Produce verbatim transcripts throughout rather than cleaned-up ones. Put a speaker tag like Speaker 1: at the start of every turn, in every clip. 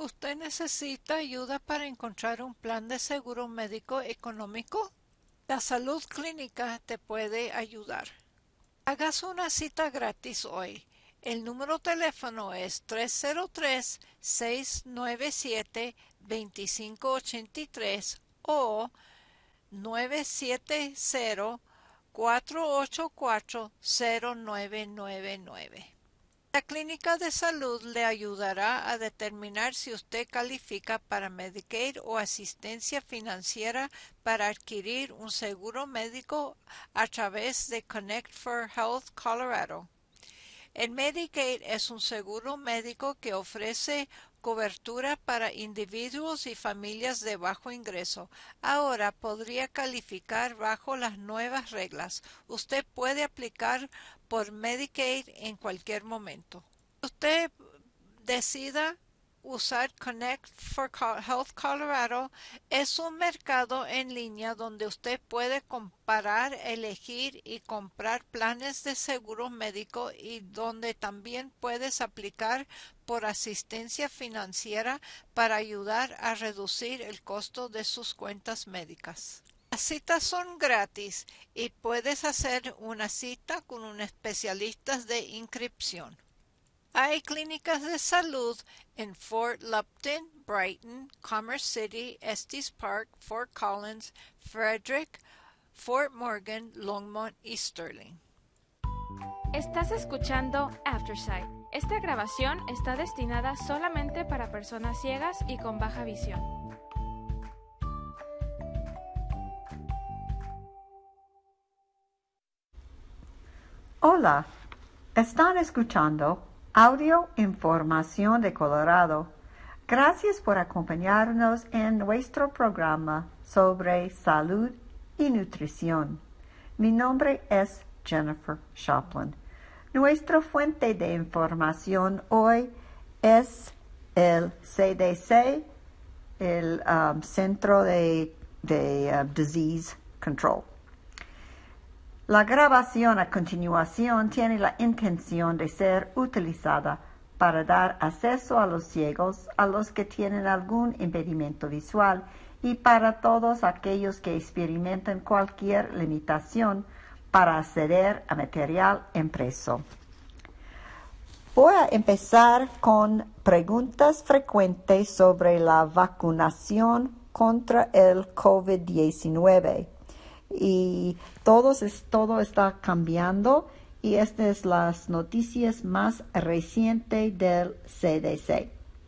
Speaker 1: ¿Usted necesita ayuda para encontrar un plan de seguro médico económico? La Salud Clínica te puede ayudar. Hagas una cita gratis hoy. El número de teléfono es tres cero tres, seis nueve siete, dos cinco ocho tres o nueve siete cero, cuatro ocho cuatro, cero nueve nueve nueve. La clínica de salud le ayudará a determinar si usted califica para Medicaid o asistencia financiera para adquirir un seguro médico a través de Connect for Health Colorado. El Medicaid es un seguro médico que ofrece cobertura para individuos y familias de bajo ingreso. Ahora podría calificar bajo las nuevas reglas. Usted puede aplicar por Medicaid en cualquier momento. Usted decida usar Connect for Health Colorado. Es un mercado en línea donde usted puede comparar, elegir y comprar planes de seguro médico y donde también puedes aplicar por asistencia financiera para ayudar a reducir el costo de sus cuentas médicas. Las citas son gratis y puedes hacer una cita con un especialista de inscripción. Hay clínicas de salud en Fort Lupton, Brighton, Commerce City, Estes Park, Fort Collins, Frederick, Fort Morgan, Longmont y Sterling.
Speaker 2: Estás escuchando Aftersight. Esta grabación está destinada solamente para personas ciegas y con baja visión.
Speaker 3: Hola, están escuchando Audio Información de Colorado. Gracias por acompañarnos en nuestro programa sobre salud y nutrición. Mi nombre es Jennifer Shopland. Nuestra fuente de información hoy es el C D C, el um, Centro de, de uh, Disease Control. La grabación a continuación tiene la intención de ser utilizada para dar acceso a los ciegos, a los que tienen algún impedimento visual y para todos aquellos que experimentan cualquier limitación para acceder a material impreso. Voy a empezar con preguntas frecuentes sobre la vacunación contra el COVID diecinueve. Y todo, todo está cambiando y estas son las noticias más recientes del C D C.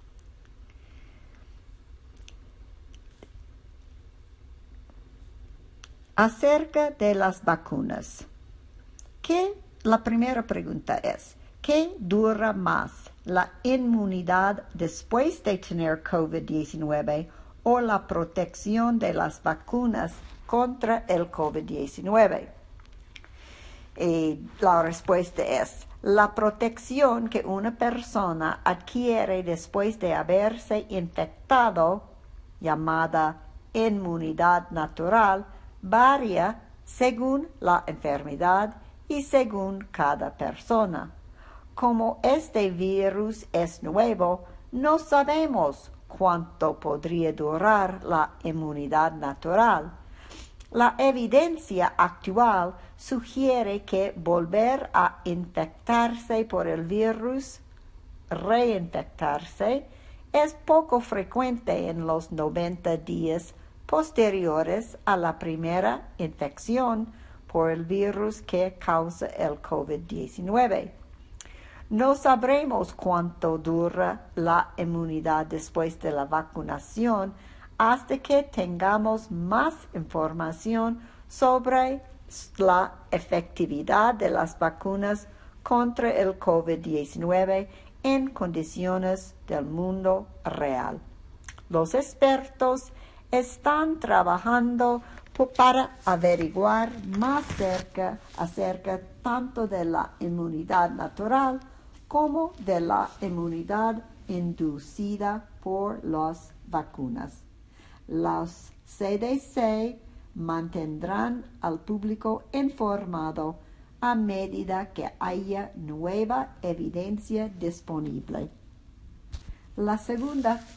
Speaker 3: Acerca de las vacunas. ¿Qué? La primera pregunta es, ¿qué dura más, la inmunidad después de tener COVID diecinueve o la protección de las vacunas contra el COVID diecinueve? Y la respuesta es, la protección que una persona adquiere después de haberse infectado, llamada inmunidad natural, varía según la enfermedad y según cada persona. Como este virus es nuevo, no sabemos cuánto podría durar la inmunidad natural. La evidencia actual sugiere que volver a infectarse por el virus, reinfectarse, es poco frecuente en los noventa días posteriores a la primera infección por el virus que causa el COVID diecinueve. No sabremos cuánto dura la inmunidad después de la vacunación hasta que tengamos más información sobre la efectividad de las vacunas contra el COVID diecinueve en condiciones del mundo real. Los expertos están trabajando para averiguar más cerca acerca tanto de la inmunidad natural como de la inmunidad inducida por las vacunas. Los C D C mantendrán al público informado a medida que haya nueva evidencia disponible. La segunda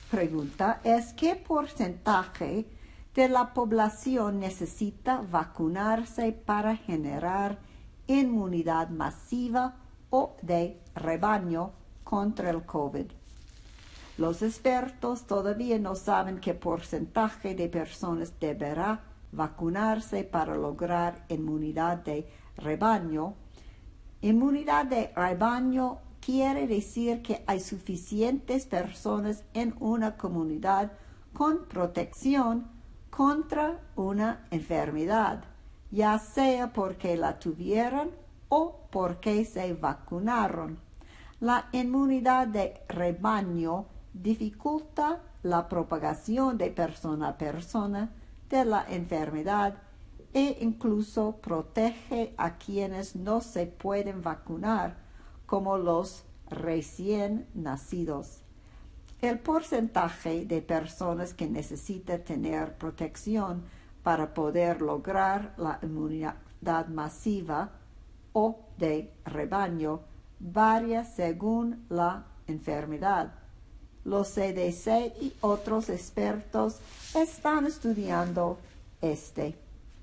Speaker 3: pregunta es ¿qué porcentaje de la población necesita vacunarse para generar inmunidad masiva o de rebaño contra el COVID? Los expertos todavía no saben qué porcentaje de personas deberá vacunarse para lograr inmunidad de rebaño. Inmunidad de rebaño quiere decir que hay suficientes personas en una comunidad con protección contra una enfermedad, ya sea porque la tuvieron o porque se vacunaron. La inmunidad de rebaño dificulta la propagación de persona a persona de la enfermedad e incluso protege a quienes no se pueden vacunar, como los recién nacidos. El porcentaje de personas que necesita tener protección para poder lograr la inmunidad masiva o de rebaño varía según la enfermedad. Los C D C y otros expertos están estudiando este.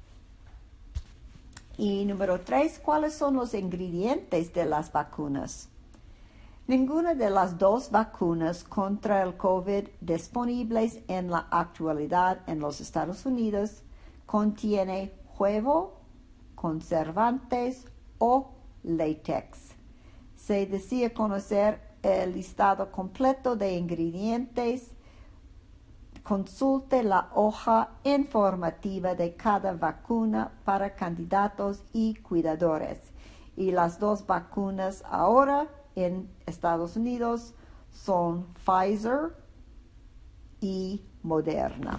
Speaker 3: Y número tres, ¿cuáles son los ingredientes de las vacunas? Ninguna de las dos vacunas contra el COVID disponibles en la actualidad en los Estados Unidos contiene huevo, conservantes o látex. Se desea conocer el listado completo de ingredientes. Consulte la hoja informativa de cada vacuna para candidatos y cuidadores. Y las dos vacunas ahora en Estados Unidos son Pfizer y Moderna.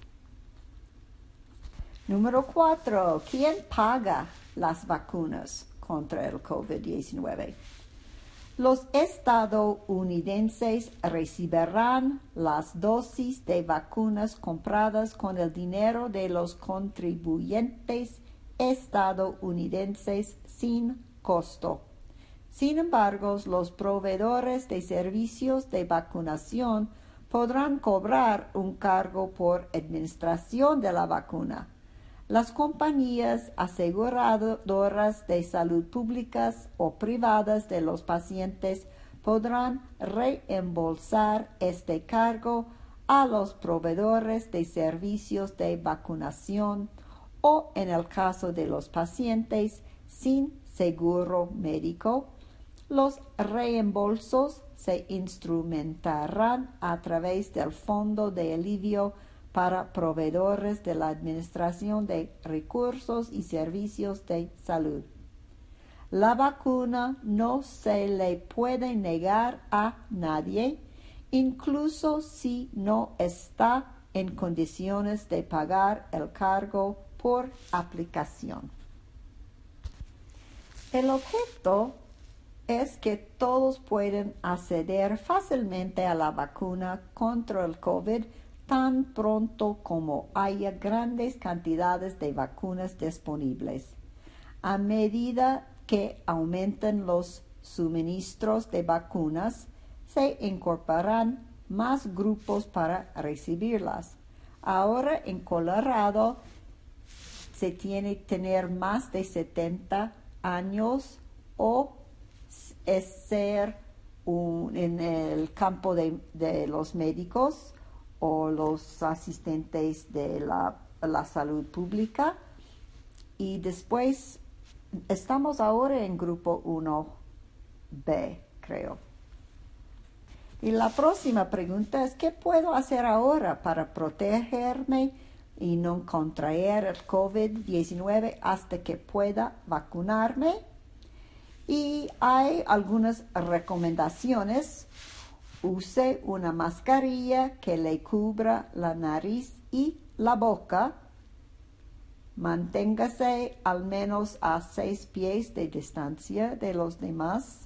Speaker 3: Número cuatro. ¿Quién paga las vacunas contra el COVID diecinueve? Los estadounidenses recibirán las dosis de vacunas compradas con el dinero de los contribuyentes estadounidenses sin costo. Sin embargo, los proveedores de servicios de vacunación podrán cobrar un cargo por administración de la vacuna. Las compañías aseguradoras de salud públicas o privadas de los pacientes podrán reembolsar este cargo a los proveedores de servicios de vacunación o, en el caso de los pacientes sin seguro médico, los reembolsos se instrumentarán a través del Fondo de Alivio para proveedores de la Administración de Recursos y Servicios de Salud. La vacuna no se le puede negar a nadie, incluso si no está en condiciones de pagar el cargo por aplicación. El objeto es que todos pueden acceder fácilmente a la vacuna contra el COVID tan pronto como haya grandes cantidades de vacunas disponibles. A medida que aumenten los suministros de vacunas, se incorporarán más grupos para recibirlas. Ahora en Colorado se tiene que tener más de setenta años o es ser un, en el campo de, de los médicos o los asistentes de la, la salud pública. Y después estamos ahora en grupo uno B, creo. Y la próxima pregunta es, ¿qué puedo hacer ahora para protegerme y no contraer el COVID diecinueve hasta que pueda vacunarme? Y hay algunas recomendaciones. Use una mascarilla que le cubra la nariz y la boca. Manténgase al menos a seis pies de distancia de los demás.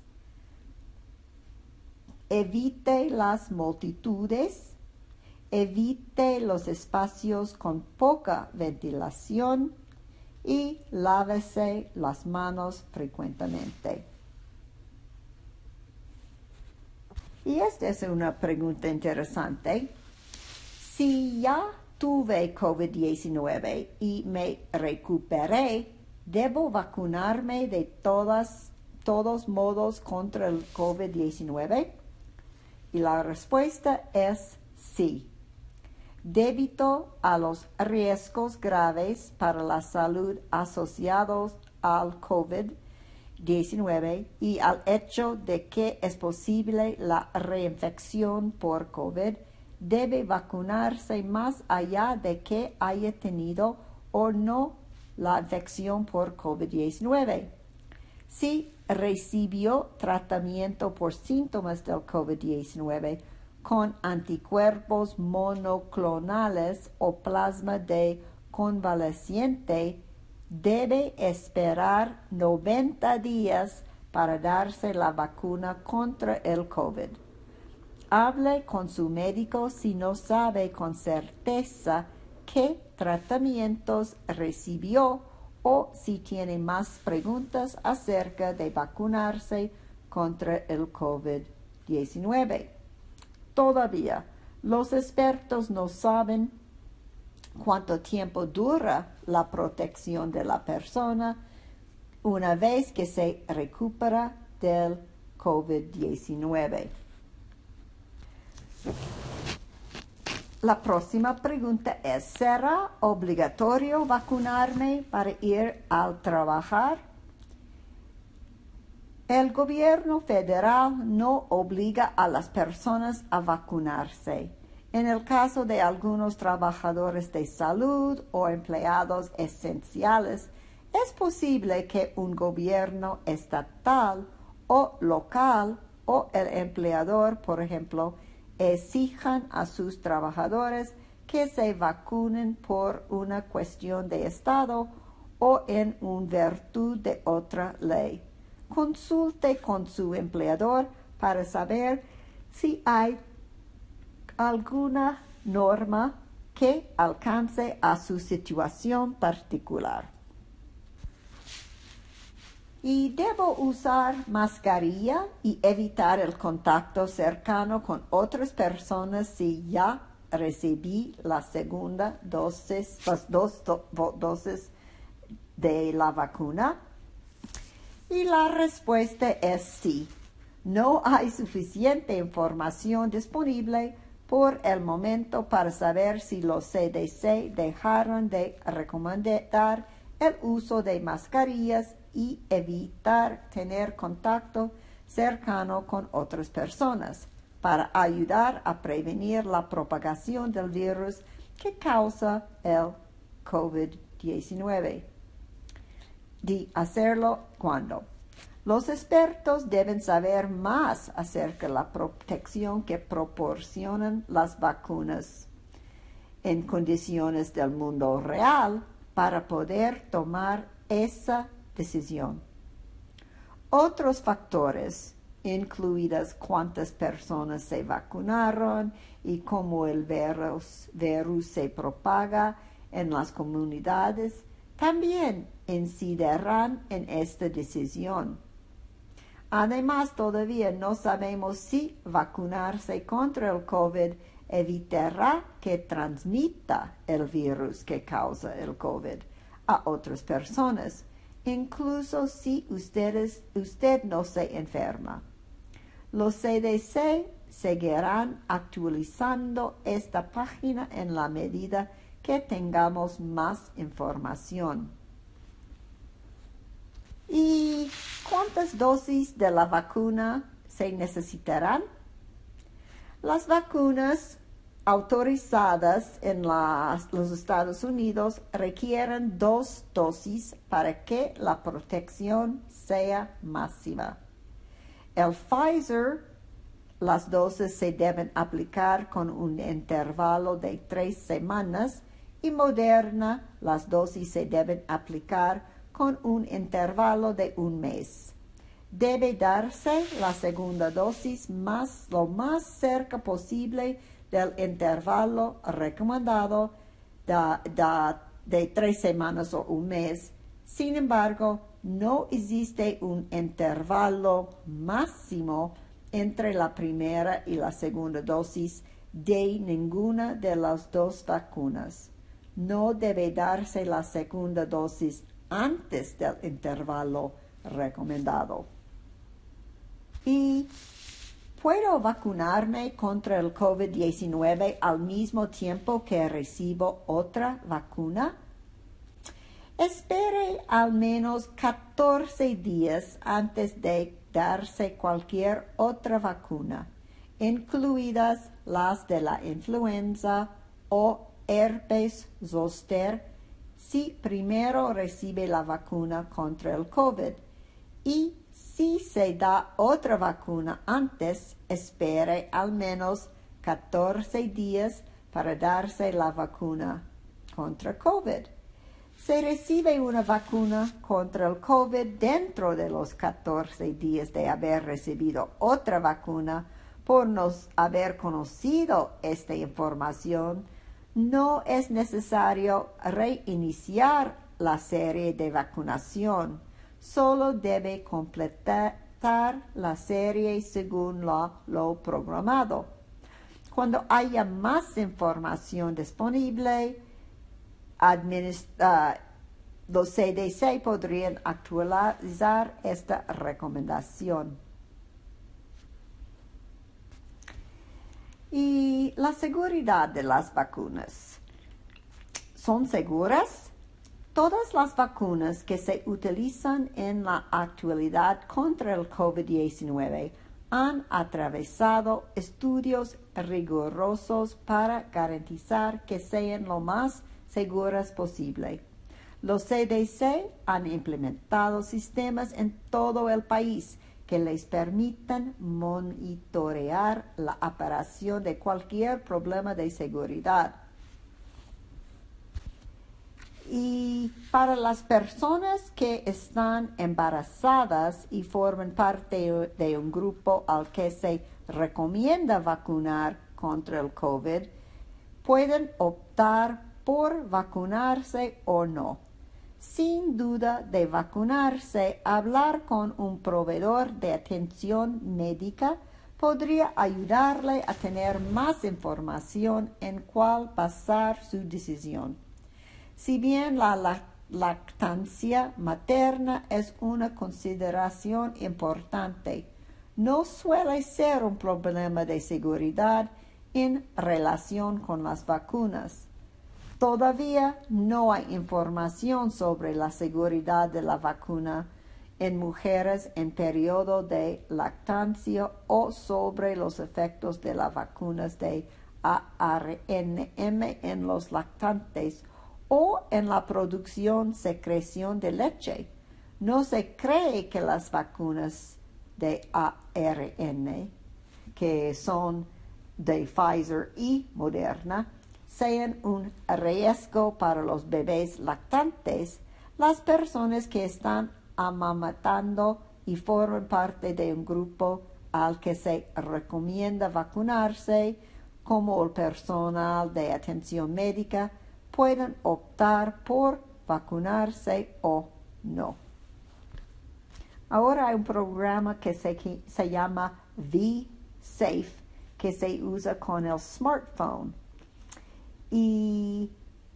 Speaker 3: Evite las multitudes. Evite los espacios con poca ventilación. Y lávese las manos frecuentemente. Y esta es una pregunta interesante. Si ya tuve COVID diecinueve y me recuperé, ¿debo vacunarme de todas, todos modos contra el COVID diecinueve? Y la respuesta es sí. Debido a los riesgos graves para la salud asociados al COVID diecinueve y al hecho de que es posible la reinfección por COVID, debe vacunarse más allá de que haya tenido o no la infección por COVID diecinueve. Si recibió tratamiento por síntomas del COVID diecinueve con anticuerpos monoclonales o plasma de convaleciente, debe esperar noventa días para darse la vacuna contra el COVID. Hable con su médico si no sabe con certeza qué tratamientos recibió o si tiene más preguntas acerca de vacunarse contra el COVID diecinueve. Todavía, los expertos no saben cuánto tiempo dura la protección de la persona una vez que se recupera del COVID diecinueve. La próxima pregunta es, ¿será obligatorio vacunarme para ir al trabajar? El gobierno federal no obliga a las personas a vacunarse. En el caso de algunos trabajadores de salud o empleados esenciales, es posible que un gobierno estatal o local o el empleador, por ejemplo, exijan a sus trabajadores que se vacunen por una cuestión de Estado o en virtud de otra ley. Consulte con su empleador para saber si hay alguna norma que alcance a su situación particular. Y debo usar mascarilla y evitar el contacto cercano con otras personas si ya recibí la segunda dosis, las dos do, dosis de la vacuna. Y la respuesta es sí. No hay suficiente información disponible por el momento para saber si los C D C dejaron de recomendar el uso de mascarillas y evitar tener contacto cercano con otras personas para ayudar a prevenir la propagación del virus que causa el COVID diecinueve. De hacerlo cuando. Los expertos deben saber más acerca de la protección que proporcionan las vacunas en condiciones del mundo real para poder tomar esa decisión. Otros factores, incluidas cuántas personas se vacunaron y cómo el virus, virus se propaga en las comunidades, también incidirán en esta decisión. Además, todavía no sabemos si vacunarse contra el COVID evitará que transmita el virus que causa el COVID a otras personas, incluso si ustedes, usted no se enferma. Los C D C seguirán actualizando esta página en la medida que tengamos más información. ¿Y cuántas dosis de la vacuna se necesitarán? Las vacunas autorizadas en las, los Estados Unidos requieren dos dosis para que la protección sea masiva. El Pfizer, las dosis se deben aplicar con un intervalo de tres semanas y Moderna, las dosis se deben aplicar con un intervalo de un mes. Debe darse la segunda dosis más, lo más cerca posible del intervalo recomendado de, de, de tres semanas o un mes. Sin embargo, no existe un intervalo máximo entre la primera y la segunda dosis de ninguna de las dos vacunas. No debe darse la segunda dosis antes del intervalo recomendado. ¿Y puedo vacunarme contra el COVID diecinueve al mismo tiempo que recibo otra vacuna? Espere al menos catorce días antes de darse cualquier otra vacuna, incluidas las de la influenza o herpes zóster, si primero recibe la vacuna contra el COVID. Y si se da otra vacuna antes, espere al menos catorce días para darse la vacuna contra COVID. Se recibe una vacuna contra el COVID dentro de los catorce días de haber recibido otra vacuna. Por no haber conocido esta información, no es necesario reiniciar la serie de vacunación. Solo debe completar la serie según lo, lo programado. Cuando haya más información disponible, Administra, los C D C podrían actualizar esta recomendación. Y la seguridad de las vacunas. ¿Son seguras? Todas las vacunas que se utilizan en la actualidad contra el COVID diecinueve han atravesado estudios rigurosos para garantizar que sean lo más seguras posible. Los C D C han implementado sistemas en todo el país que les permitan monitorear la aparición de cualquier problema de seguridad. Y para las personas que están embarazadas y forman parte de un grupo al que se recomienda vacunar contra el COVID, pueden optar por vacunarse o no. Sin duda de vacunarse, hablar con un proveedor de atención médica podría ayudarle a tener más información en cuál basar su decisión. Si bien la lactancia materna es una consideración importante, no suele ser un problema de seguridad en relación con las vacunas. Todavía no hay información sobre la seguridad de la vacuna en mujeres en periodo de lactancia o sobre los efectos de las vacunas de A R N M en los lactantes o en la producción secreción de leche. No se cree que las vacunas de A R N, que son de Pfizer y Moderna, sean un riesgo para los bebés lactantes. Las personas que están amamantando y forman parte de un grupo al que se recomienda vacunarse, como el personal de atención médica, pueden optar por vacunarse o no. Ahora hay un programa que se, que se llama V-Safe, que se usa con el smartphone. Y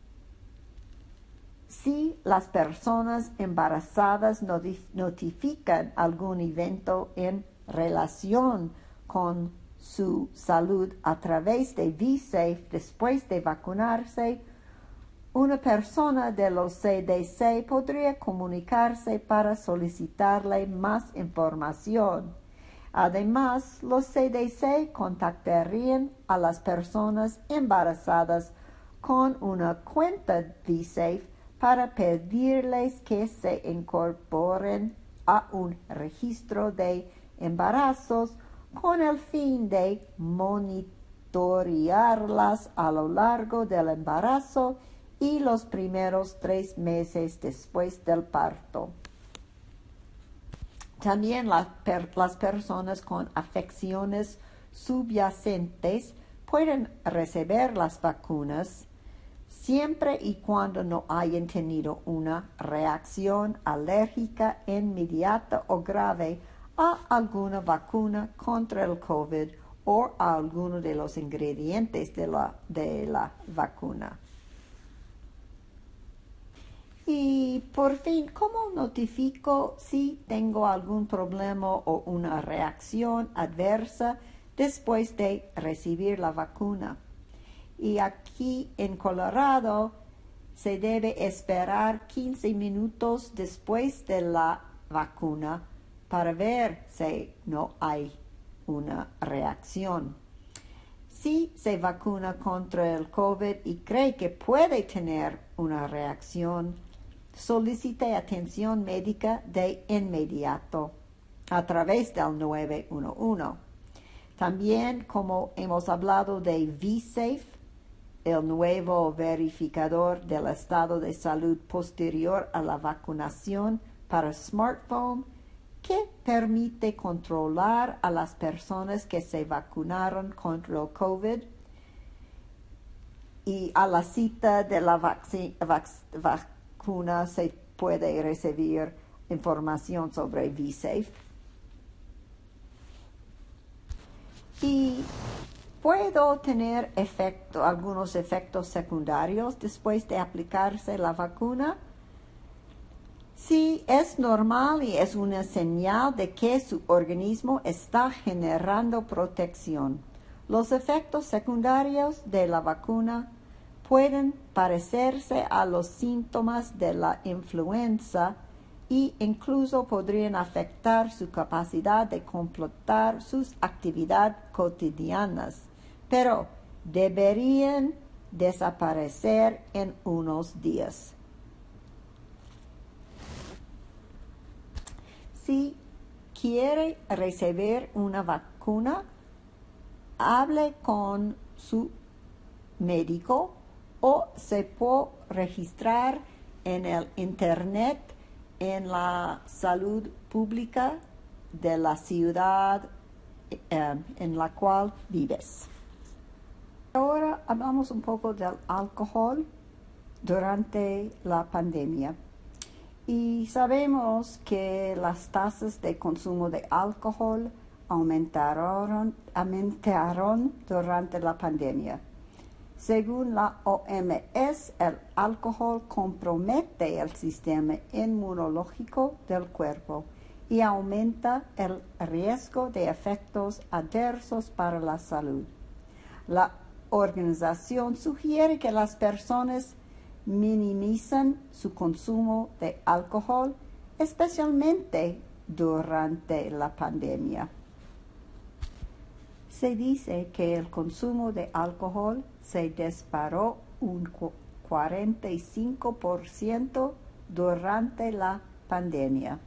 Speaker 3: si las personas embarazadas notifican algún evento en relación con su salud a través de V-Safe después de vacunarse, una persona de los C D C podría comunicarse para solicitarle más información. Además, los C D C contactarían a las personas embarazadas con una cuenta V-Safe para pedirles que se incorporen a un registro de embarazos con el fin de monitorearlas a lo largo del embarazo y los primeros tres meses después del parto. También la per, las personas con afecciones subyacentes pueden recibir las vacunas siempre y cuando no hayan tenido una reacción alérgica inmediata o grave a alguna vacuna contra el COVID o a alguno de los ingredientes de la, de la vacuna. Y por fin, ¿cómo notifico si tengo algún problema o una reacción adversa después de recibir la vacuna? Y aquí en Colorado se debe esperar quince minutos después de la vacuna para ver si no hay una reacción. Si se vacuna contra el COVID y cree que puede tener una reacción, solicite atención médica de inmediato a través del nueve uno uno. También, como hemos hablado de V-Safe, el nuevo verificador del estado de salud posterior a la vacunación para smartphone, que permite controlar a las personas que se vacunaron contra el COVID y a la cita de la vac- vac- vacuna se puede recibir información sobre V-Safe. Y puedo tener efecto, algunos efectos secundarios después de aplicarse la vacuna. Si es normal y es una señal de que su organismo está generando protección. Los efectos secundarios de la vacuna pueden parecerse a los síntomas de la influenza e incluso podrían afectar su capacidad de completar sus actividades cotidianas, pero deberían desaparecer en unos días. Si quiere recibir una vacuna, hable con su médico o se puede registrar en el internet en la salud pública de la ciudad eh, en la cual vives. Ahora hablamos un poco del alcohol durante la pandemia. Y sabemos que las tasas de consumo de alcohol aumentaron, aumentaron durante la pandemia. Según la O M S, el alcohol compromete el sistema inmunológico del cuerpo y aumenta el riesgo de efectos adversos para la salud. La organización sugiere que las personas minimizan su consumo de alcohol, especialmente durante la pandemia. Se dice que el consumo de alcohol se disparó un cuarenta y cinco por ciento durante la pandemia.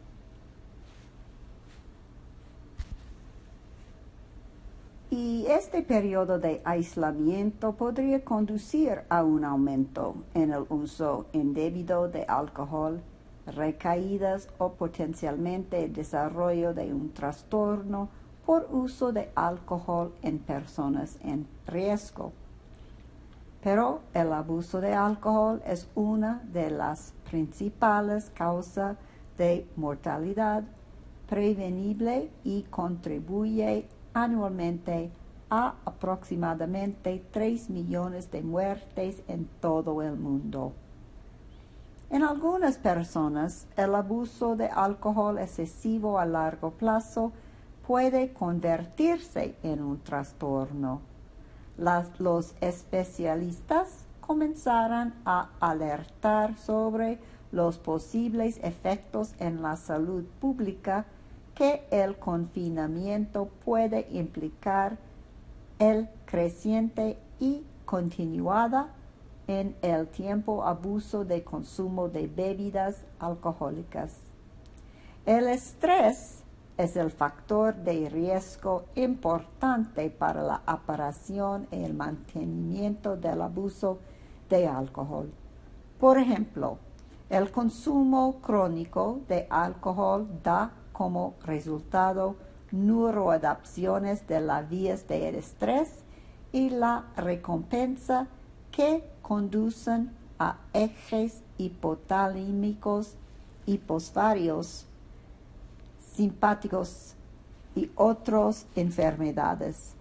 Speaker 3: Y este periodo de aislamiento podría conducir a un aumento en el uso indebido de alcohol, recaídas o potencialmente el desarrollo de un trastorno por uso de alcohol en personas en riesgo. Pero el abuso de alcohol es una de las principales causas de mortalidad prevenible y contribuye anualmente a aproximadamente tres millones de muertes en todo el mundo. En algunas personas, el abuso de alcohol excesivo a largo plazo puede convertirse en un trastorno. Las, los especialistas comenzaron a alertar sobre los posibles efectos en la salud pública que el confinamiento puede implicar el creciente y continuada en el tiempo abuso de consumo de bebidas alcohólicas. El estrés es el factor de riesgo importante para la aparición y el mantenimiento del abuso de alcohol. Por ejemplo, el consumo crónico de alcohol da como resultado neuroadaptaciones de las vías del estrés y la recompensa que conducen a ejes hipotalímicos hiposfarios simpáticos y otras enfermedades.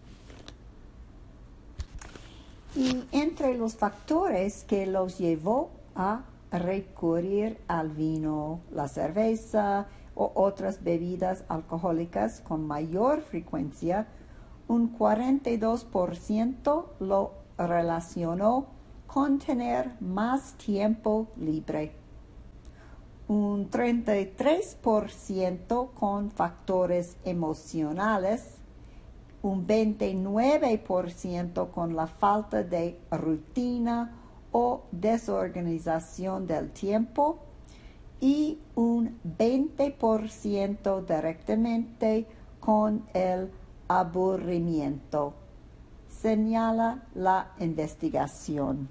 Speaker 3: Y entre los factores que los llevó a recurrir al vino, la cerveza o otras bebidas alcohólicas con mayor frecuencia, un cuarenta y dos por ciento lo relacionó con tener más tiempo libre, un treinta y tres por ciento con factores emocionales, un veintinueve por ciento con la falta de rutina o desorganización del tiempo y un veinte por ciento directamente con el aburrimiento, señala la investigación.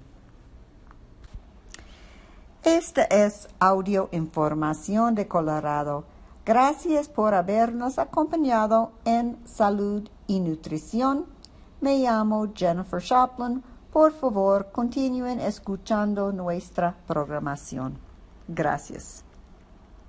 Speaker 3: Esta es Audio Información de Colorado. Gracias por habernos acompañado en Salud y Nutrición. Me llamo Jennifer Shopland. Por favor, continúen escuchando nuestra programación. Gracias.